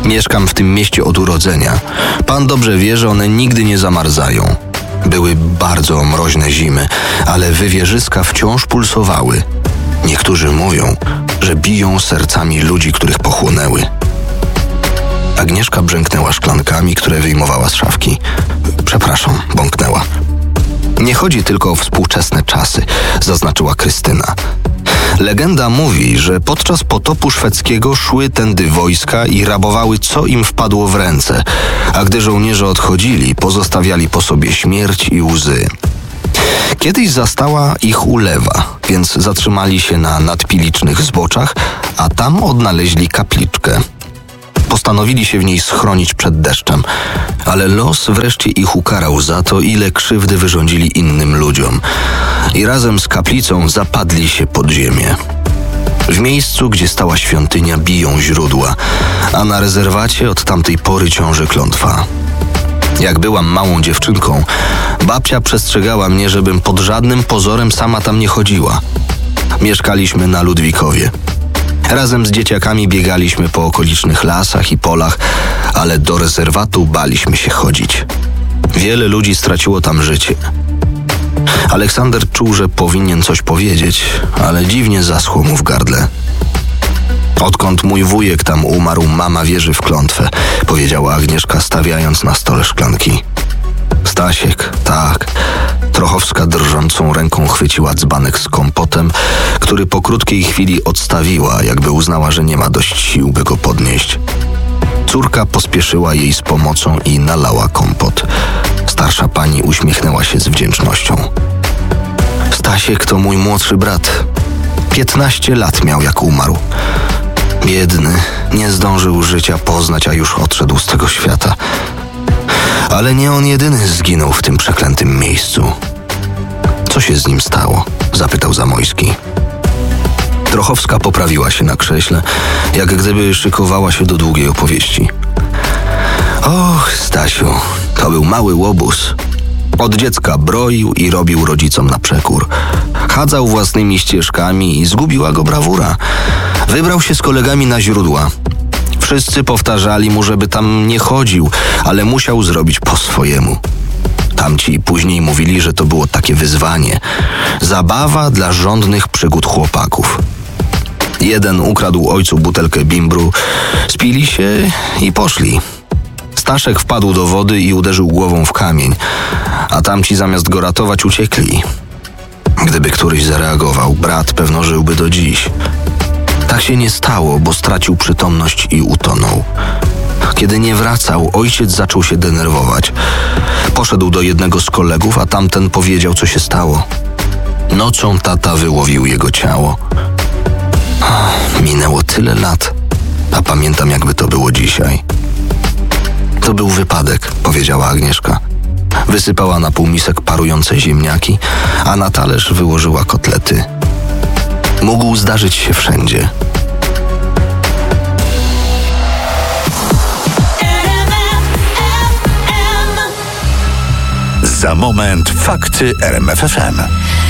Mieszkam w tym mieście od urodzenia. Pan dobrze wie, że one nigdy nie zamarzają. Były bardzo mroźne zimy, ale wywierzyska wciąż pulsowały. Niektórzy mówią, że biją sercami ludzi, których pochłonęły. Agnieszka brzęknęła szklankami, które wyjmowała z szafki. Przepraszam, bąknęła. Nie chodzi tylko o współczesne czasy, zaznaczyła Krystyna. Legenda mówi, że podczas potopu szwedzkiego szły tędy wojska i rabowały, co im wpadło w ręce, a gdy żołnierze odchodzili, pozostawiali po sobie śmierć i łzy. Kiedyś zastała ich ulewa, więc zatrzymali się na nadpilicznych zboczach, a tam odnaleźli kapliczkę. Postanowili się w niej schronić przed deszczem, ale los wreszcie ich ukarał za to, ile krzywdy wyrządzili innym ludziom i razem z kaplicą zapadli się pod ziemię. W miejscu, gdzie stała świątynia, biją źródła, a na rezerwacie od tamtej pory ciąży klątwa. Jak byłam małą dziewczynką, babcia przestrzegała mnie, żebym pod żadnym pozorem sama tam nie chodziła. Mieszkaliśmy na Ludwikowie. Razem z dzieciakami biegaliśmy po okolicznych lasach i polach, ale do rezerwatu baliśmy się chodzić. Wiele ludzi straciło tam życie. Aleksander czuł, że powinien coś powiedzieć, ale dziwnie zaschło mu w gardle. Odkąd mój wujek tam umarł, mama wierzy w klątwę, powiedziała Agnieszka, stawiając na stole szklanki. Stasiek, tak. Trochowska drżącą ręką chwyciła dzbanek z kompotem, który po krótkiej chwili odstawiła, jakby uznała, że nie ma dość sił, by go podnieść. Córka pospieszyła jej z pomocą i nalała kompot. Starsza pani uśmiechnęła się z wdzięcznością. Stasiek to mój młodszy brat. 15 lat miał, jak umarł. Biedny, nie zdążył życia poznać, a już odszedł z tego świata. Ale nie on jedyny zginął w tym przeklętym miejscu. Co się z nim stało? Zapytał Zamojski. Trochowska poprawiła się na krześle, jak gdyby szykowała się do długiej opowieści. Och, Stasiu, to był mały łobuz. Od dziecka broił i robił rodzicom na przekór. Chadzał własnymi ścieżkami i zgubiła go brawura. Wybrał się z kolegami na źródła. Wszyscy powtarzali mu, żeby tam nie chodził, ale musiał zrobić po swojemu. Tamci później mówili, że to było takie wyzwanie. Zabawa dla żądnych przygód chłopaków. Jeden ukradł ojcu butelkę bimbru, spili się i poszli. Staszek wpadł do wody i uderzył głową w kamień, a tamci zamiast go ratować uciekli. Gdyby któryś zareagował, brat pewno żyłby do dziś. Tak się nie stało, bo stracił przytomność i utonął. Kiedy nie wracał, ojciec zaczął się denerwować. Poszedł do jednego z kolegów, a tamten powiedział, co się stało. Nocą tata wyłowił jego ciało. Minęło tyle lat, a pamiętam, jakby to było dzisiaj. To był wypadek, powiedziała Agnieszka. Wysypała na półmisek parujące ziemniaki, a na talerz wyłożyła kotlety. Mógł zdarzyć się wszędzie. Za moment fakty RMF FM.